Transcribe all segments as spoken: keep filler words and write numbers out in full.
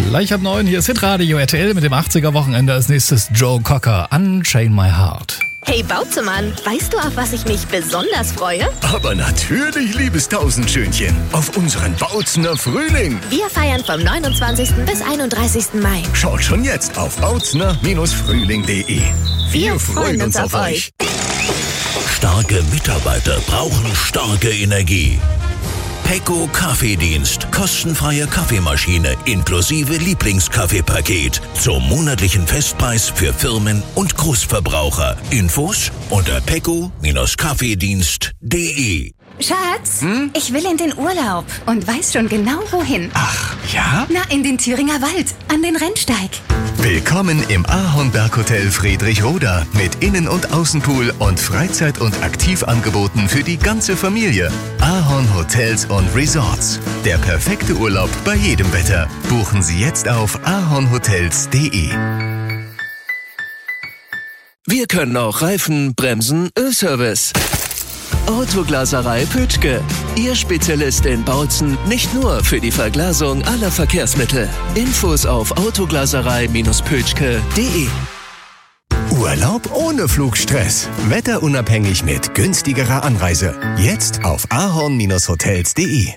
Gleich ab neun, hier ist Hitradio R T L mit dem achtziger-Wochenende. Als nächstes Joe Cocker, Unchain My Heart. Hey Bautzemann, weißt du, auf was ich mich besonders freue? Aber natürlich, liebes Tausendschönchen, auf unseren Bautzener Frühling. Wir feiern vom neunundzwanzigsten bis einunddreißigsten Mai. Schaut schon jetzt auf bautzener Frühling punkt de. Wir freuen uns auf euch. Starke Mitarbeiter brauchen starke Energie. Pecco Kaffeedienst. Kostenfreie Kaffeemaschine inklusive Lieblingskaffeepaket. Zum monatlichen Festpreis für Firmen und Großverbraucher. Infos unter pecco Kaffeedienst punkt de. Schatz, hm? Ich will in den Urlaub und weiß schon genau wohin. Ach, ja? Na, in den Thüringer Wald, an den Rennsteig. Willkommen im Ahornberg-Hotel Friedrichroda mit Innen- und Außenpool und Freizeit- und Aktivangeboten für die ganze Familie. Ahorn Hotels und Resorts. Der perfekte Urlaub bei jedem Wetter. Buchen Sie jetzt auf ahornhotels punkt de. Wir können auch Reifen, Bremsen, Ölservice. Autoglaserei Pötschke. Ihr Spezialist in Bautzen, nicht nur für die Verglasung aller Verkehrsmittel. Infos auf autoglaserei Pötschke punkt de. Urlaub ohne Flugstress. Wetterunabhängig mit günstigerer Anreise. Jetzt auf ahorn-hotels punkt de.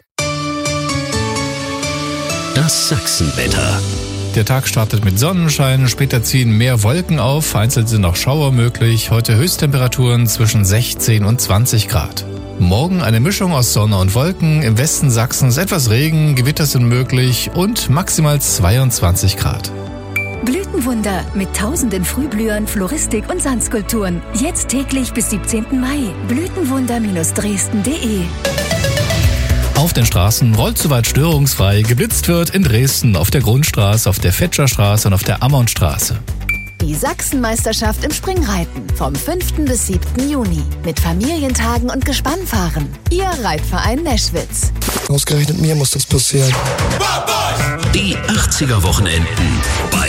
Das Sachsenwetter. Der Tag startet mit Sonnenschein, später ziehen mehr Wolken auf, vereinzelt sind auch Schauer möglich. Heute Höchsttemperaturen zwischen sechzehn und zwanzig Grad. Morgen eine Mischung aus Sonne und Wolken, im Westen Sachsens etwas Regen, Gewitter sind möglich und maximal zweiundzwanzig Grad. Blütenwunder mit tausenden Frühblühern, Floristik und Sandskulpturen. Jetzt täglich bis siebzehnten Mai. Blütenwunder Dresden punkt de. Auf den Straßen rollt soweit störungsfrei. Geblitzt wird in Dresden auf der Grundstraße, auf der Fetscherstraße und auf der Ammonstraße. Die Sachsenmeisterschaft im Springreiten vom fünften bis siebten Juni mit Familientagen und Gespannfahren. Ihr Reitverein Neschwitz. Ausgerechnet mir muss das passieren. Die achtziger-Wochenenden bei